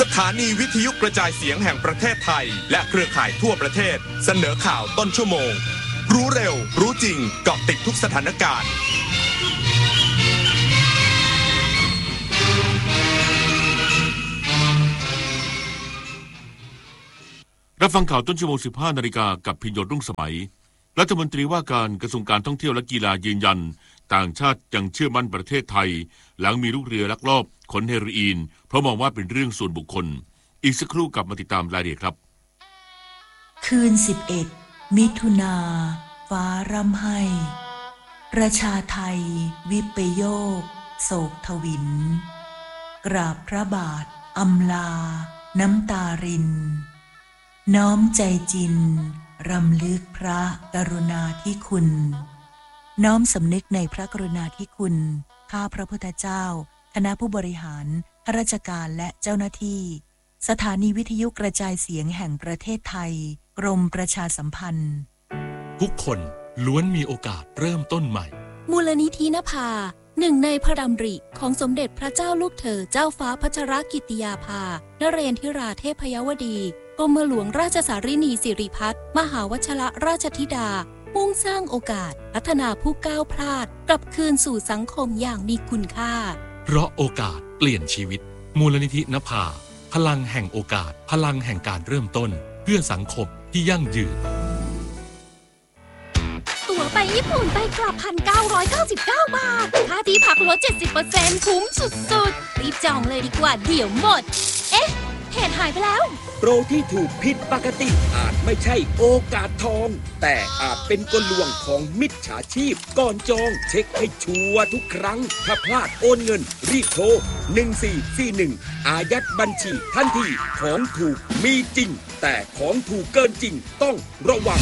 ถานีวิทยุกระจายเสียงแห่งประเทศไทยและเครือข่ายทั่วประเทศเสนอข่าวต้นชั่วโมงรู้เร็วรู้จริงเกาะติดทุกสถานการณ์รับฟังข่าวต้นชั่วโมง 15 นาฬิกากับพิญโยรุ่งสมัยรัฐมนตรีว่าการกระทรวงการท่องเที่ยวและกีฬายืนยันต่างชาติยังเชื่อมั่นประเทศไทยหลังมีลูกเรือลักลอบขนเฮโรอีนเพราะมองว่าเป็นเรื่องส่วนบุคคลอีกสักครู่กลับมาติดตามรายละเอียดครับคืน11มิถุนาฟ้าร่ำไห้ประชาไทยวิปโยคโศกทวินกราบพระบาทอำลาน้ำตารินน้อมใจจินรำลึกพระกรุณาธิคุณน้อมสำนึกในพระกรุณาธิคุณข้าพระพุทธเจ้าคณะผู้บริหารข้าราชการและเจ้าหน้าที่สถานีวิทยุกระจายเสียงแห่งประเทศไทยกรมประชาสัมพันธ์ทุกคนล้วนมีโอกาสเริ่มต้นใหม่มูลนิธินภาหนึ่งในพระดำริของสมเด็จพระเจ้าลูกเธอเจ้าฟ้าพัชรกิติยาภานเรนทิราเทพยวดีกรมหลวงราชสารินีสิริพัฒน์มหาวชิรราชธิดามุ่งสร้างโอกาสพัฒนาผู้ก้าวพลาดกลับคืนสู่สังคมอย่างมีคุณค่าเพราะโอกาสเปลี่ยนชีวิตมูลนิธินภาพลังแห่งโอกาสพลังแห่งการเริ่มต้นเพื่อสังคมที่ยั่งยืนตั๋วไปญี่ปุ่นไปกลับ 1,999 บาทค่าที่พักลด 70% คุ้มสุดๆรีบจองเลยดีกว่าเดี๋ยวหมดเอ๊ะเหตุหายไปแล้วโปรที่ถูกผิดปกติอาจไม่ใช่โอกาสทองแต่อาจเป็นกลลวงของมิจฉาชีพก่อนจองเช็คให้ชัวร์ทุกครั้งถ้าพลาดโอนเงินรีบโทร1441อายัดบัญชีทันทีของถูกมีจริงแต่ของถูกเกินจริงต้องระวัง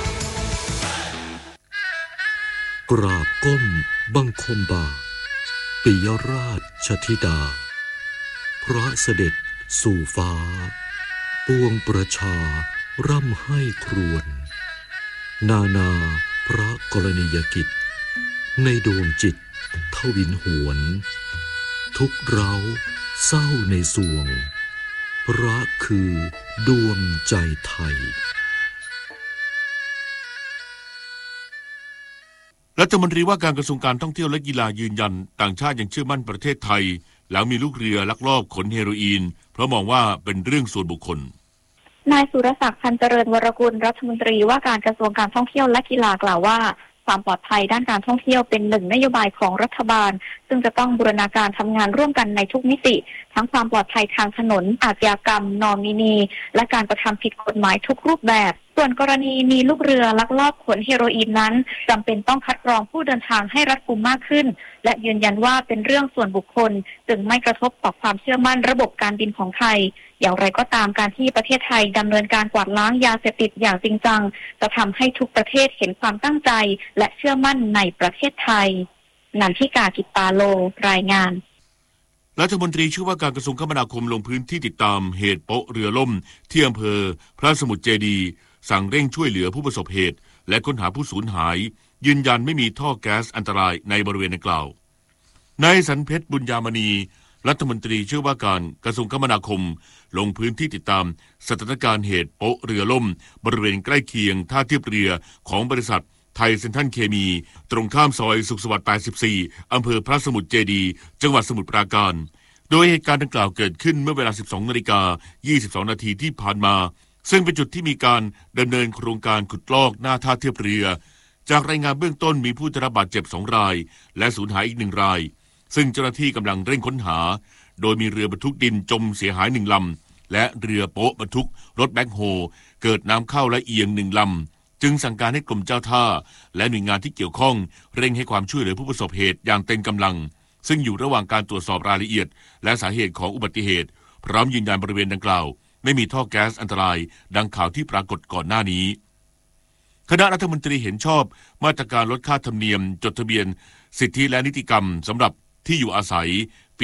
กราบก้มบังคมบาทปิยราชธิดาพระเสด็จสู่ฟ้าปวงประชาร่ำไห้ครวญนาพระกรณียกิจในดวงจิตทวินหวนทุกเร้าเศร้าในสวงพระคือดวงใจไทยรัฐมนตรีว่าการกระทรวงการท่องเที่ยวและกีฬายืนยันต่างชาติยังเชื่อมั่นประเทศไทยหลังมีลูกเรือลักลอบขนเฮโรอีนเพราะมองว่าเป็นเรื่องส่วนบุคคลนายสุรศักดิ์พันเจริญวรกุลรัฐมนตรีว่าการกระทรวงการท่องเที่ยวและกีฬากล่าวว่าความปลอดภัยด้านการท่องเที่ยวเป็นหนึ่งนโยบายของรัฐบาลซึ่งจะต้องบูรณาการทำงานร่วมกันในทุกมิติทั้งความปลอดภัยทางถนนอาชญากรรมนอมินีและการกระทำผิดกฎหมายทุกรูปแบบส่วนกรณีมีลูกเรือลักลอบขนเฮโรอีนนั้นจำเป็นต้องคัดกรองผู้เดินทางให้รัดกุมมากขึ้นและยืนยันว่าเป็นเรื่องส่วนบุคคลจึงไม่กระทบต่อความเชื่อมั่นระบบการบินของไทยอย่างไรก็ตามการที่ประเทศไทยดำเนินการกวาดล้างยาเสพติดอย่างจริงจังจะทำให้ทุกประเทศเห็นความตั้งใจและเชื่อมั่นในประเทศไทยนันทิกา กิตตาโลรายงานรัฐมนตรีช่วยว่าการกระทรวงคมนาคมลงพื้นที่ติดตามเหตุโป๊ะเรือล่มที่อำเภอพระสมุทรเจดีย์สั่งเร่งช่วยเหลือผู้ประสบเหตุและค้นหาผู้สูญหายยืนยันไม่มีท่อแก๊สอันตรายในบริเวณดังกล่าวนายสันเพชรบุญญามณีรัฐมนตรีช่วยว่าการกระทรวงคมนาคมลงพื้นที่ติดตามสถานการณ์เหตุโป๊ะเรือล่มบริเวณใกล้เคียงท่าเทียบเรือของบริษัทไทยเซ็นทรัลเคมีตรงข้ามซอยสุขสวัสดิ์84อำเภอพระสมุทรเจดีย์จังหวัดสมุทรปราการโดยเหตุการณ์ดังกล่าวเกิดขึ้นเมื่อเวลา 12:22 นาทีที่ผ่านมาซึ่งเป็นจุดที่มีการดำเนินโครงการขุดลอกหน้าท่าเทียบเรือจากรายงานเบื้องต้นมีผู้ได้รับบาดเจ็บ2รายและสูญหายอีก1รายซึ่งเจ้าหน้าที่กำลังเร่งค้นหาโดยมีเรือบรรทุกดินจมเสียหาย1ลำและเรือโป๊ะบรรทุกรถแบ็คโฮเกิดน้ำเข้าและเอียง1ลำจึงสั่งการให้กรมเจ้าท่าและหน่วยงานที่เกี่ยวข้องเร่งให้ความช่วยเหลือผู้ประสบเหตุอย่างเต็มกำลังซึ่งอยู่ระหว่างการตรวจสอบรายละเอียดและสาเหตุของอุบัติเหตุพร้อมยืนยันบริเวณดังกล่าวไม่มีท่อแก๊สอันตรายดังข่าวที่ปรากฏก่อนหน้านี้คณะรัฐมนตรีเห็นชอบมาตรการลดค่าธรรมเนียมจดทะเบียนสิทธิและนิติกรรมสำหรับที่อยู่อาศัยปี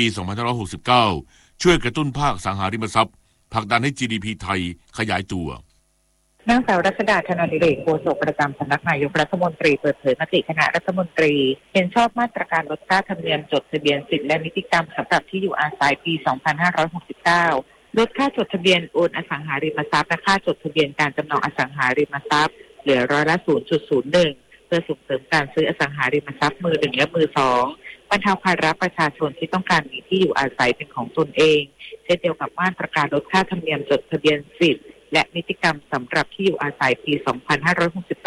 2569 ช่วยกระตุ้นภาคอสังหาริมทรัพย์ผลักดันให้ GDP ไทยขยายตัวนางสาวรัชดา ธนาดิเรกโฆษกประจำสำนักนายกรัฐมนตรีเปิดเผยมติคณะรัฐมนตรีเห็นชอบมาตรการลดค่าธรรมเนียมจดทะเบียนสิทธิและนิติกรรมสำหรับที่อยู่อาศัยปี 2569 ลดค่าจดทะเบียนโอนอสังหาริมทรัพย์และค่าจดทะเบียนการจำนองอสังหาริมทรัพย์เหลือ0.01%เพื่อส่งเสริมการซื้ออสังหาริมทรัพย์มือหนึ่งและมือสองบรรเทาภาระประชาชนที่ต้องการมีที่อยู่อาศัยเป็นของตนเองเช่นเดียวกับมาตรการลดค่าธรรมเนียมจดทะเบียนสิทธิ์และนิติกรรมสำหรับที่อยู่อาศัยปี 2568